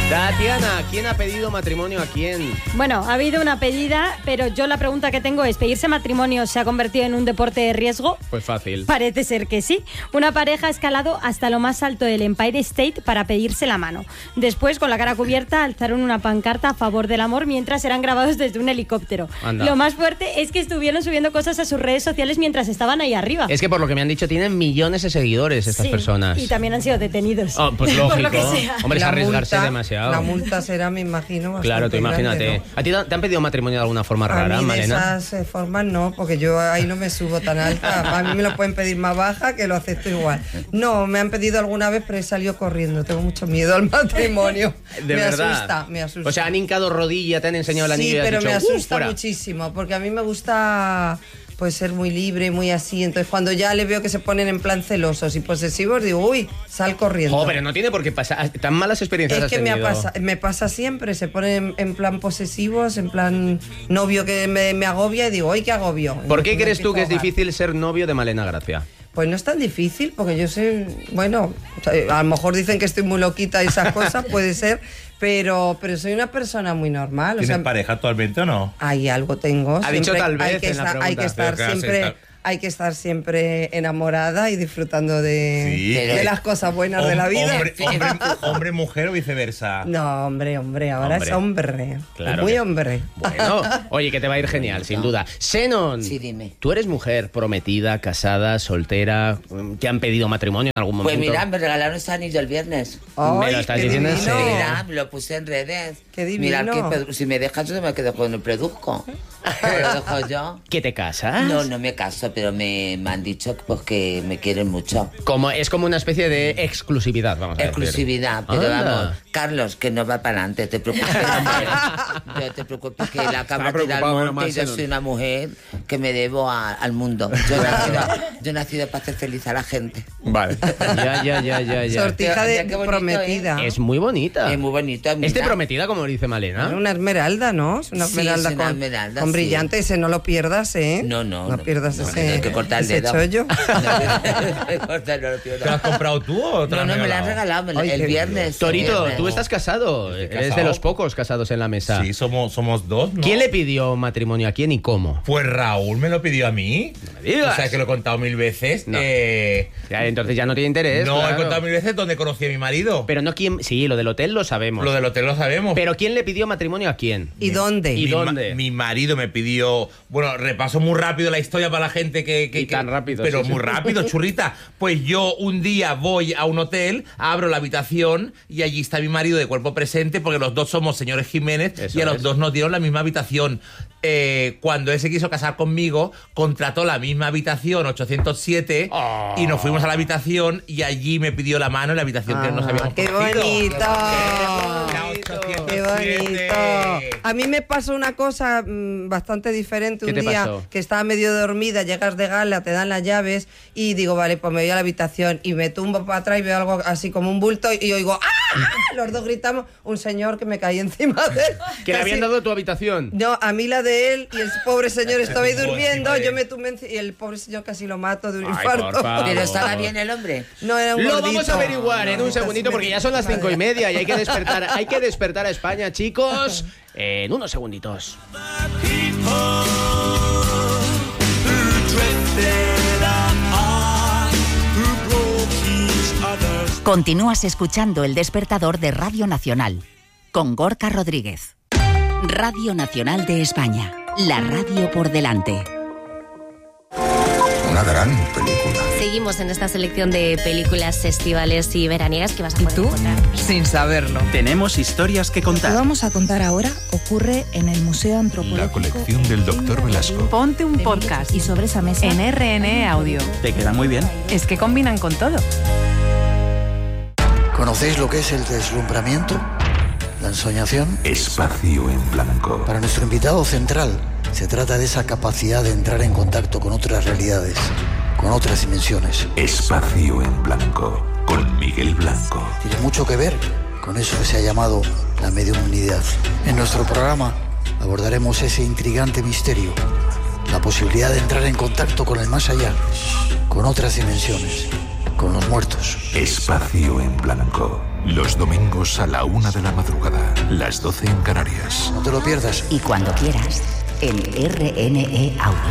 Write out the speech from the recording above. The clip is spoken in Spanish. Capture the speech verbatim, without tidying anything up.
Tatiana, ¿quién ha pedido matrimonio a quién? Bueno, ha habido una pedida, pero yo la pregunta que tengo es, ¿pedirse matrimonio se ha convertido en un deporte de riesgo? Pues fácil. Parece ser que sí. Una pareja ha escalado hasta lo más alto del Empire State para pedirse la mano. Después, con la cara cubierta, alzaron una pancarta a favor del amor mientras eran grabados desde un helicóptero. Anda. Lo más fuerte es que estuvieron subiendo cosas a sus redes sociales mientras estaban ahí arriba. Es que por lo que me han dicho tienen millones de seguidores estas Sí, personas. y también han sido detenidos. Oh, pues lógico. Por lo que sea. Hombre, es La arriesgarse multa- demasiado. La multa será, me imagino, bastante Claro, tú imagínate. grande, ¿no? ¿A ti te han pedido matrimonio de alguna forma rara, a mí de Malena? esas eh, formas no, porque yo ahí no me subo tan alta. A mí me lo pueden pedir más baja, que lo acepto igual. No, me han pedido alguna vez, pero he salido corriendo. Tengo mucho miedo al matrimonio. De me verdad. asusta, me asusta. O sea, han hincado rodilla, te han enseñado el anillo Sí, y has pero dicho, me "Uh, asusta fuera". muchísimo, porque a mí me gusta pues ser muy libre, muy así. Entonces, cuando ya le veo que se ponen en plan celosos y posesivos, digo, uy, sal corriendo. Jo, pero no tiene por qué pasar. Tan malas experiencias Es has que me, ha tenido. pasa, me pasa siempre, se ponen en, en plan posesivos, en plan novio que me, me agobia y digo, ¡ay, qué agobio! ¿Por qué Y me crees tú empiezo que a es ahogar. difícil ser novio de Malena Gracia? Pues no es tan difícil, porque yo soy, bueno, o sea, a lo mejor dicen que estoy muy loquita y esas cosas, puede ser, pero, pero soy una persona muy normal. O ¿Tienes sea, pareja actualmente o no? hay algo tengo. Ha dicho siempre tal hay vez que en la estar, Hay que pregunta. estar Pero claro, siempre... sí, está- Hay que estar siempre enamorada y disfrutando de, Sí, de pero- las cosas buenas de la vida. Hombre, hombre, hombre, mujer o viceversa. No, hombre, hombre, ahora Hombre. es hombre. Claro Muy que- hombre. Bueno, oye, que te va a ir genial, sin duda. Xenon, Sí, dime. ¿tú eres mujer prometida, casada, soltera? ¿Te han pedido matrimonio en algún momento? Pues mira, me regalaron ese anillo el viernes. ¿Me lo estás qué diciendo en divino. serio? Mira, me lo puse en redes. Qué divino. Mira, que Pedro- si me dejas yo me quedo con el produzco. Lo dejo yo. ¿Que te casas? No, no me caso, pero me, me han dicho pues, que me quieren mucho. Como, es como una especie de exclusividad, vamos a decir. Exclusividad, pero Anda. vamos, Carlos, que no va para adelante, te preocupes, hombre. No te preocupes que la cabra tira al preocupado, menos monte mal, y yo Xenon. soy una mujer que me debo a- al mundo. Yo he, nacido, yo he nacido para hacer feliz a la gente. Vale. Ya, ya, ya, ya, ya. Sortija de Qué bonito, prometida. Es muy bonita. Es muy bonito. ¿Es de mira. prometida, como dice Malena? Una esmeralda, ¿no? Es una Sí, esmeralda es una con, esmeralda, con sí. brillante. Ese no lo pierdas, ¿eh? No, no. No pierdas no, ese, no, hay que cortar el ese dedo. chollo. No, hay que cortar, no lo pierdo. ¿Te lo has comprado tú o te lo No, han no, me la han regalado? regalado me la- Ay, el qué viernes. el Torito, viernes. tú estás casado. Estoy Eres de casado. los pocos casados en la mesa. Sí, somos, somos dos, ¿no? ¿Quién le pidió matrimonio a quién y cómo? Pues Raúl me lo pidió a mí. me digas. O sea, que lo he contado mil veces. No. Eh, Ya, entonces ya no tiene interés. no, claro. he contado mil veces donde conocí a mi marido. Pero no quién. Sí, lo del hotel lo sabemos. Lo del hotel lo sabemos. Pero ¿quién le pidió matrimonio a quién? ¿Y dónde? ¿Y mi, ma- dónde? mi marido me pidió. Bueno, repaso muy rápido la historia para la gente que. que Y que- tan rápido, Pero sí, sí. muy rápido, churrita. Pues yo un día voy a un hotel, abro la habitación y allí está mi marido de cuerpo presente, porque los dos somos señores Jiménez Eso y a los es. dos nos dieron la misma habitación. Eh, cuando él se quiso casar conmigo, contrató la misma habitación, ochocientos siete, Oh. y nos fuimos a la habitación y allí me pidió la mano en la habitación que nos Ah, habíamos ¡Qué cogido. bonito! La ochocientos ¡Qué siete. bonito! A mí me pasó una cosa mm, bastante diferente. ¿Qué Un te día pasó? que estaba medio dormida, llegas de gala, te dan las llaves y digo, vale, pues me voy a la habitación y me tumbo para atrás y veo algo así como un bulto y oigo ¡ah! Los dos gritamos, un señor que me caí encima de él. ¿Que le Casi- habían dado tu habitación? No, a mí la de él y el pobre señor estaba ahí Estuvo durmiendo, encima de yo él. me tumbé enci- y el pobre señor casi lo mato de un Ay, infarto. por favor. Pero estaba bien el hombre. No, era un Lo gordito. vamos a averiguar en un No, segundito porque ya son las cinco y media y hay que despertar, hay que despertar a España, chicos, en unos segunditos. Continúas escuchando El Despertador de Radio Nacional con Gorka Rodríguez. Radio Nacional de España, la radio por delante. Una gran película. Seguimos en esta selección de películas estivales y veraniegas que vas a ¿Y poder tú? encontrar. Sin saberlo. Tenemos historias que Lo que contar. vamos a contar ahora ocurre en el Museo Antropológico. La colección del doctor Velasco. Ponte un podcast Y sobre esa mesa en R N E Audio. Te queda muy bien. Es que combinan con todo. ¿Conocéis lo que es el deslumbramiento? La ensoñación. Espacio en blanco. Para nuestro invitado central, se trata de esa capacidad de entrar en contacto con otras realidades, con otras dimensiones. Espacio en blanco. Con Miguel Blanco. Tiene mucho que ver con eso que se ha llamado la mediunidad. En nuestro programa abordaremos ese intrigante misterio, la posibilidad de entrar en contacto con el más allá, con otras dimensiones, con los muertos. Espacio en Blanco. Los domingos a la una de la madrugada, las doce en Canarias. No te lo pierdas. Y cuando quieras, en R N E Audio.